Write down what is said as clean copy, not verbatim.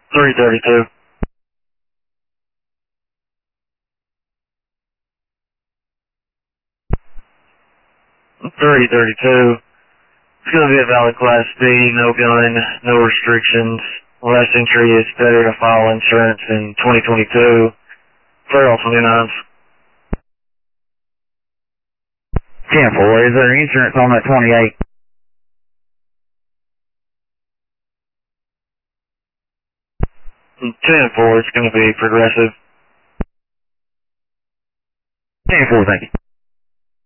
332. 332. It's going to be a valid Class B, no gun, no restrictions. Last entry is better to file insurance in 2022. Clear all 29s. 10-4, is there insurance on that 28? 10-4, it's going to be progressive. 10-4, thank you.